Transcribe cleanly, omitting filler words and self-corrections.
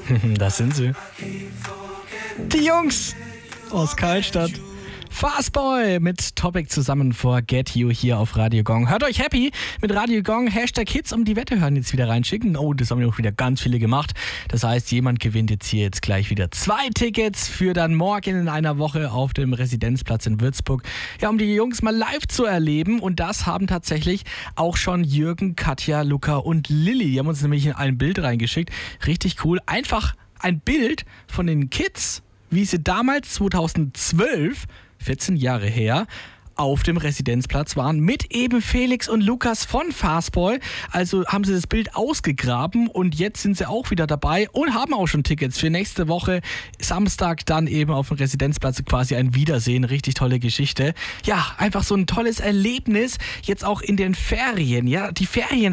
Das sind sie. Die Jungs aus Karlstadt. Fastboy mit Topic zusammen vor Get You hier auf Radio Gong. Hört euch happy mit Radio Gong. #Hits um die Wette hören jetzt wieder reinschicken. Oh, das haben wir auch wieder ganz viele gemacht. Das heißt, jemand gewinnt jetzt hier jetzt gleich wieder 2 Tickets für dann morgen in einer Woche auf dem Residenzplatz in Würzburg. Ja, um die Jungs mal live zu erleben. Und das haben tatsächlich auch schon Jürgen, Katja, Luca und Lilly. Die haben uns nämlich in ein Bild reingeschickt. Richtig cool. Einfach ein Bild von den Kids, wie sie damals 2012, 14 Jahre her, auf dem Residenzplatz waren, mit eben Felix und Lukas von Fastboy. Also haben sie das Bild ausgegraben und jetzt sind sie auch wieder dabei und haben auch schon Tickets für nächste Woche, Samstag dann eben auf dem Residenzplatz, quasi ein Wiedersehen. Richtig tolle Geschichte. Ja, einfach so ein tolles Erlebnis, jetzt auch in den Ferien. Ja, die Ferien